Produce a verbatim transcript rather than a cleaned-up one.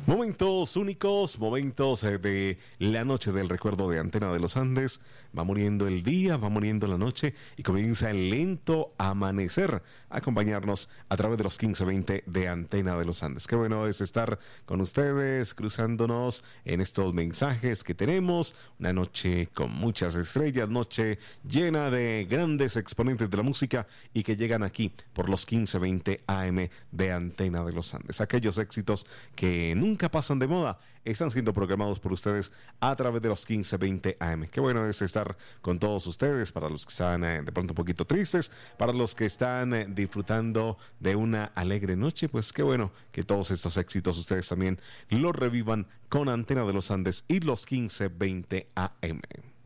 Momentos únicos, momentos eh, de la noche del recuerdo de Antena de los Andes. Va muriendo el día, va muriendo la noche y comienza el lento amanecer a acompañarnos a través de los quince veinte de Antena de los Andes. Qué bueno es estar con ustedes, cruzándonos en estos mensajes que tenemos. Una noche con muchas estrellas, noche llena de grandes exponentes de la música y que llegan aquí por los quince veinte A M de Antena de los Andes. Aquellos éxitos que nunca pasan de moda, están siendo programados por ustedes a través de los quince veinte A M. Qué bueno es estar con todos ustedes, para los que están eh, de pronto un poquito tristes, para los que están eh, disfrutando de una alegre noche, pues qué bueno que todos estos éxitos ustedes también los revivan con Antena de los Andes y los quince veinte A M.